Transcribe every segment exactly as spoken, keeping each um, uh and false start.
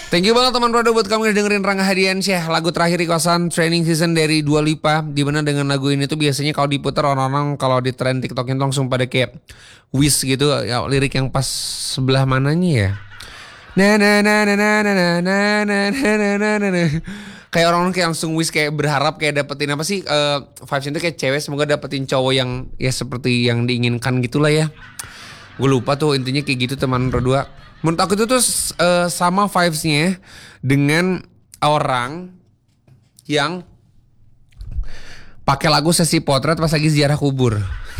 Thank you banget teman Prodo buat kamu yang dengerin Rangga Hadiansyah. Lagu terakhir di kawasan training season dari Dua Lipa. Dimana dengan lagu ini tuh biasanya kalau diputar orang-orang kalau di trend TikTok itu langsung pada kayak wish gitu ya, lirik yang pas sebelah mananya ya. Na na na na na na na na na na na na na. Kayak orang-orang kayak langsung wish kayak berharap kayak dapetin apa sih uh, vibes itu kayak cewek semoga dapetin cowok yang ya seperti yang diinginkan gitulah ya. Gue lupa tuh intinya kayak gitu teman berdua. Menurut aku itu tuh uh, sama vibesnya dengan orang yang pakai lagu sesi potret pas lagi ziarah kubur.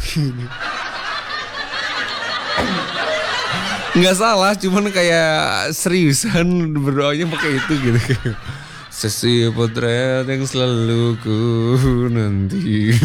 Nggak salah, cuman kayak seriusan berdoanya pakai itu gitu. Sesi potret yang selalu ku nanti.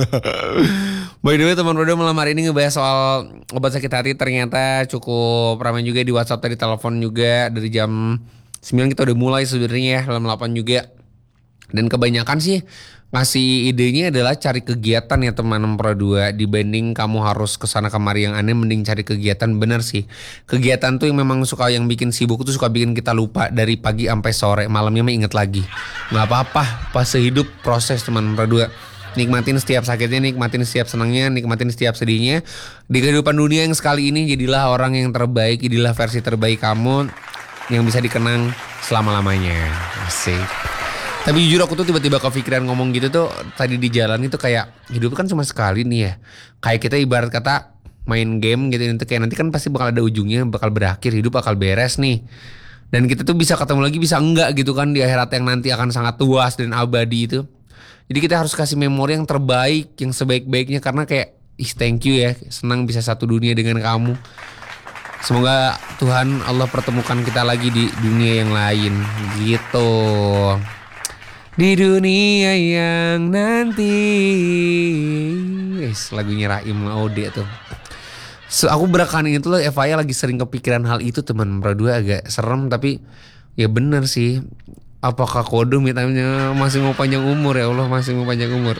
By the way teman Rodo malam hari ini ngebahas soal obat sakit hati ternyata cukup ramai juga di WhatsApp tadi, telepon juga dari jam sembilan kita udah mulai sebenarnya ya, jam delapan juga. Dan kebanyakan sih ngasih idenya adalah cari kegiatan ya teman Pro dua. Dibanding kamu harus kesana kemari yang aneh, mending cari kegiatan. Bener sih, kegiatan tuh yang memang suka yang bikin sibuk tuh suka bikin kita lupa dari pagi sampai sore. Malamnya mah inget lagi. Gak apa-apa, pas sehidup proses teman Pro dua. Nikmatin setiap sakitnya, nikmatin setiap senangnya, nikmatin setiap sedihnya. Di kehidupan dunia yang sekali ini jadilah orang yang terbaik, jadilah versi terbaik kamu yang bisa dikenang selama-lamanya. Asik. Tapi jujur aku tuh tiba-tiba kepikiran ngomong gitu tuh tadi di jalan itu kayak hidup kan cuma sekali nih ya. Kayak kita ibarat kata main game gitu, itu kayak nanti kan pasti bakal ada ujungnya, bakal berakhir, hidup bakal beres nih. Dan kita tuh bisa ketemu lagi bisa enggak gitu kan di akhirat yang nanti akan sangat luas dan abadi itu. Jadi kita harus kasih memori yang terbaik, yang sebaik-baiknya karena kayak ih thank you ya, senang bisa satu dunia dengan kamu. Semoga Tuhan Allah pertemukan kita lagi di dunia yang lain gitu. Di dunia yang nanti. Guys, lagunya Raim Ode tuh. So, aku berakan itu loh, Evaya lagi sering kepikiran hal itu teman berdua, agak serem tapi ya bener sih. Apakah kode mitanya masih mau panjang umur ya Allah, masih mau panjang umur.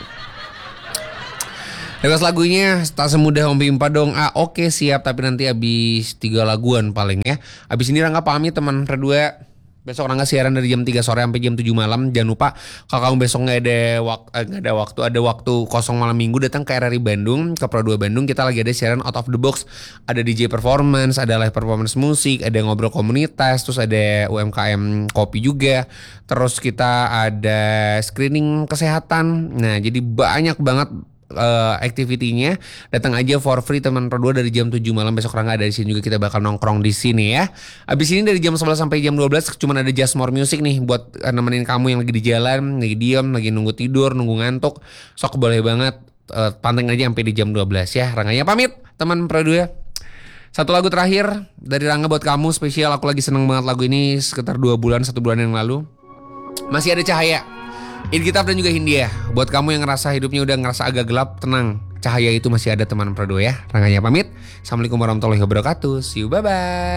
Request lagunya tak semudah Om Pimpa dong. Ah oke okay, siap, tapi nanti habis tiga laguan paling ya. Habis ini Rangga pamit teman berdua. Besok Rangga siaran dari jam tiga sore sampai jam tujuh malam. Jangan lupa kalau kamu besok gak ada, wak- eh, gak ada waktu Ada waktu kosong malam minggu, datang ke R R I Bandung, ke Pro dua Bandung. Kita lagi ada siaran out of the box. Ada D J performance, ada live performance musik, ada ngobrol komunitas, terus ada U M K M kopi juga. Terus kita ada screening kesehatan. Nah jadi banyak banget Uh, activity-nya. Datang aja for free teman Pro dua dari jam tujuh malam. Besok Rangga ada di sini juga, kita bakal nongkrong di sini ya. Abis ini dari jam sebelas sampai jam dua belas cuman ada Just More Music nih buat uh, nemenin kamu yang lagi di jalan, lagi diam, lagi nunggu tidur, nunggu ngantuk. Sok boleh banget uh, panteng aja sampai di jam dua belas ya. Rangganya pamit teman Pro dua. Satu lagu terakhir dari Rangga buat kamu spesial. Aku lagi seneng banget lagu ini sekitar dua bulan, satu bulan yang lalu. Masih ada cahaya. Idgitaf dan juga Hindia. Buat kamu yang ngerasa hidupnya udah ngerasa agak gelap, tenang, cahaya itu masih ada teman Pro dua ya. Rangganya pamit. Assalamualaikum warahmatullahi wabarakatuh. See you, bye bye.